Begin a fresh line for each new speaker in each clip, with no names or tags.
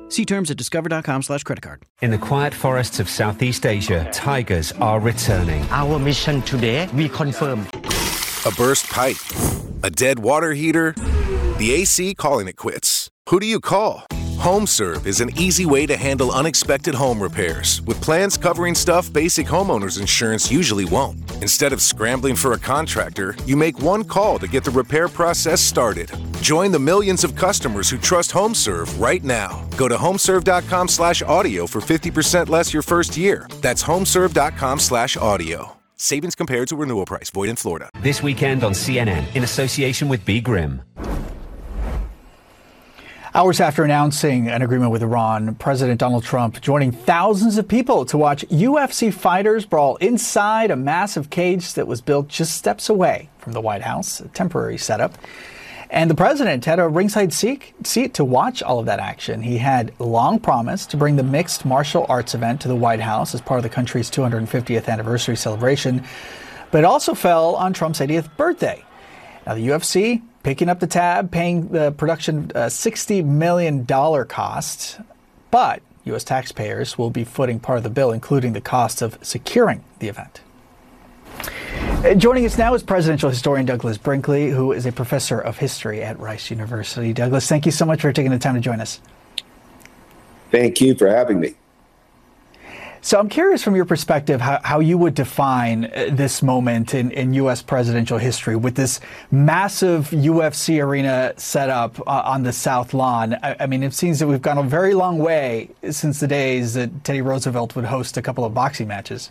See terms at discover.com/creditcard.
In the quiet forests of Southeast Asia, tigers are returning.
Our mission today, we confirm.
A burst pipe, a dead water heater, the AC calling it quits. Who do you call? HomeServe is an easy way to handle unexpected home repairs with plans covering stuff basic homeowners insurance usually won't. Instead of scrambling for a contractor, you make one call to get the repair process started. Join the millions of customers who trust HomeServe right now. Go to homeserve.com/audio for 50% less your first year. That's homeserve.com/audio. Savings compared to renewal price. Void in Florida.
This weekend on CNN in association with Be Grim.
Hours after announcing an agreement with Iran, President Donald Trump joining thousands of people to watch UFC fighters brawl inside a massive cage that was built just steps away from the White House, a temporary setup. And the president had a ringside seat to watch all of that action. He had long promised to bring the mixed martial arts event to the White House as part of the country's 250th anniversary celebration, but it also fell on Trump's 80th birthday. Now, the UFC picking up the tab, paying the production $60 million cost, but U.S. taxpayers will be footing part of the bill, including the cost of securing the event. Joining us now is presidential historian Douglas Brinkley, who is a professor of history at Rice University. Douglas, thank you so much for taking the time to join us.
Thank you for having me.
So I'm curious from your perspective how you would define this moment in U.S. presidential history with this massive UFC arena set up on the South Lawn. I mean, it seems that we've gone a very long way since the days that Teddy Roosevelt would host a couple of boxing matches.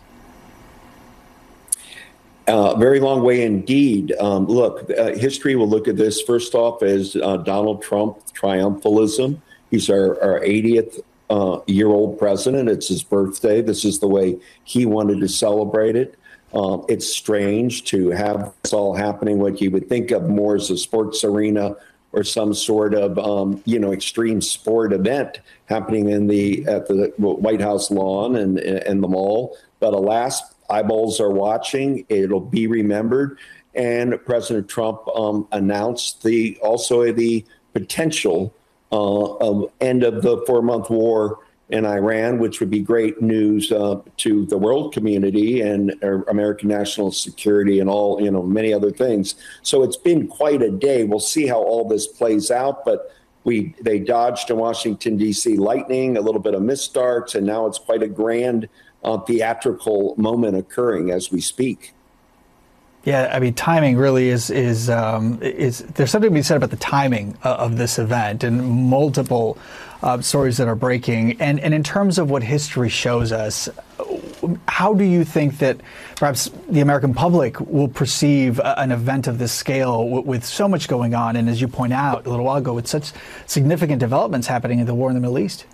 Very long way indeed. Look, history will look at this first off as Donald Trump triumphalism. He's our 80th year-old president. It's his birthday. This is the way he wanted to celebrate it. It's strange to have this all happening, what you would think of more as a sports arena or some sort of, extreme sport event happening at the White House lawn and the mall. But alas, eyeballs are watching. It'll be remembered. And President Trump announced the potential end of the 4-month war in Iran, which would be great news to the world community and American national security and all, many other things. So it's been quite a day. We'll see how all this plays out, but they dodged in Washington, D.C. lightning, a little bit of misstarts, and now it's quite a grand theatrical moment occurring as we speak.
Yeah, I mean, timing really is there's something to be said about the timing of this event and multiple stories that are breaking. And in terms of what history shows us, how do you think that perhaps the American public will perceive an event of this scale with so much going on? And as you point out a little while ago, with such significant developments happening in the war in the Middle East?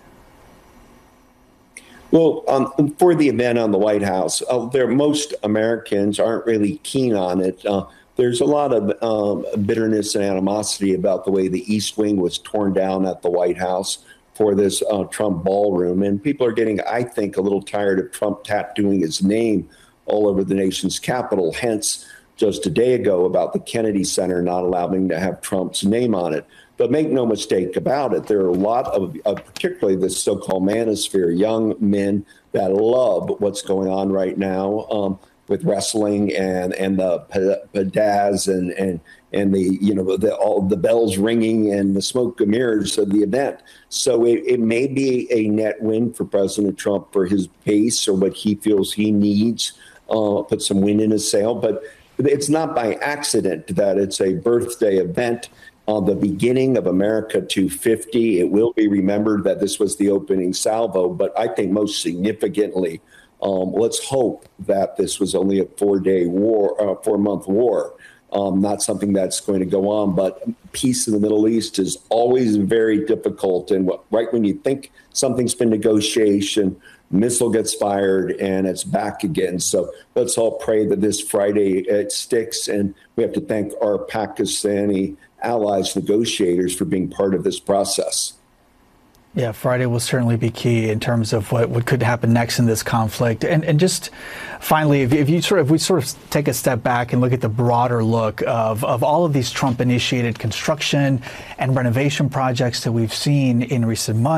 Well, for the event on the White House, most Americans aren't really keen on it. There's a lot of bitterness and animosity about the way the East Wing was torn down at the White House for this Trump ballroom. And people are getting, I think, a little tired of Trump tattooing his name all over the nation's capital. Hence, just a day ago about the Kennedy Center not allowing to have Trump's name on it. But make no mistake about it, there are a lot of particularly this so-called manosphere, young men that love what's going on right now with wrestling and the pizzazz and the all the bells ringing and the smoke and mirrors of the event. So it may be a net win for President Trump for his base or what he feels he needs, put some wind in his sail. But it's not by accident that it's a birthday event. The beginning of America 250. It will be remembered that this was the opening salvo, but I think most significantly, let's hope that this was only a 4-month war, not something that's going to go on. But peace in the Middle East is always very difficult. And right when you think something's been negotiation, missile gets fired and it's back again. So let's all pray that this Friday it sticks. And we have to thank our Pakistani allies, negotiators, for being part of this process.
Yeah, Friday will certainly be key in terms of what could happen next in this conflict. And just finally, if we sort of take a step back and look at the broader look of all of these Trump-initiated construction and renovation projects that we've seen in recent months.